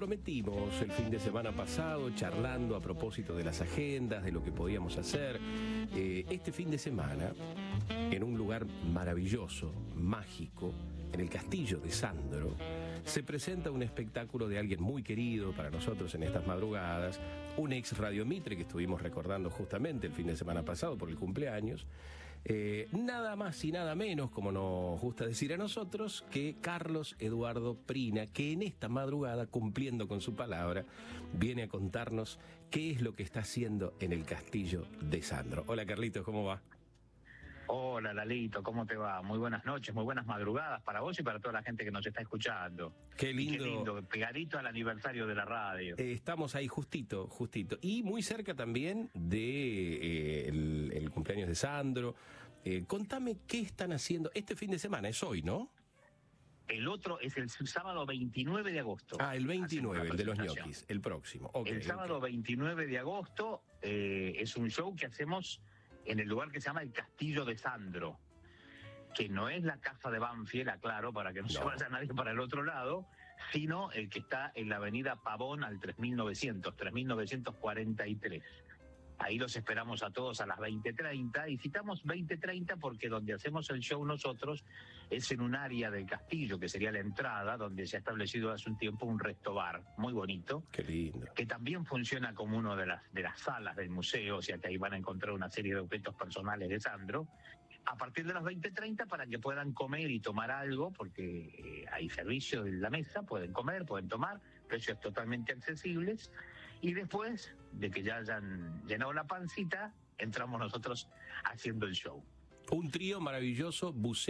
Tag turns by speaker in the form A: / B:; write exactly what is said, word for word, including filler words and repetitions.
A: prometimos el fin de semana pasado, charlando a propósito de las agendas, de lo que podíamos hacer. Eh, este fin de semana, en un lugar maravilloso, mágico, en el Castillo de Sandro, se presenta un espectáculo de alguien muy querido para nosotros en estas madrugadas, un ex Radio Mitre que estuvimos recordando justamente el fin de semana pasado por el cumpleaños. Eh, nada más y nada menos, como nos gusta decir a nosotros, que Carlos Eduardo Prina, que en esta madrugada, cumpliendo con su palabra, viene a contarnos qué es lo que está haciendo en el Castillo de Sandro. Hola Carlitos, ¿cómo va?
B: Hola Lalito, ¿cómo te va? Muy buenas noches, muy buenas madrugadas para vos y para toda la gente que nos está escuchando.
A: Qué lindo.
B: Qué lindo, pegadito al aniversario de la radio.
A: Eh, estamos ahí justito, justito. Y muy cerca también de eh, el, el cumpleaños de Sandro. Eh, contame qué están haciendo este fin de semana, es hoy, ¿no?
B: El otro es el sábado veintinueve de agosto.
A: Ah, el veintinueve, el de los ñoquis, el próximo. Okay,
B: el sábado
A: okay.
B: veintinueve de agosto eh, es un show que hacemos en el lugar que se llama el Castillo de Sandro, que no es la casa de Banfield, aclaro, para que no, no se vaya nadie para el otro lado, sino el que está en la avenida Pavón al tres mil novecientos, tres mil novecientos cuarenta y tres. Ahí los esperamos a todos a las veinte treinta, y citamos veinte treinta porque donde hacemos el show nosotros es en un área del castillo, que sería la entrada, donde se ha establecido hace un tiempo un resto bar muy bonito.
A: Qué lindo.
B: Que también funciona como una de las, de las salas del museo, o sea que ahí van a encontrar una serie de objetos personales de Sandro, a partir de las veinte treinta para que puedan comer y tomar algo, porque eh, hay servicio en la mesa, pueden comer, pueden tomar, precios totalmente accesibles. Y después de que ya hayan llenado la pancita, entramos nosotros haciendo el show.
A: Un trío maravilloso, buceo.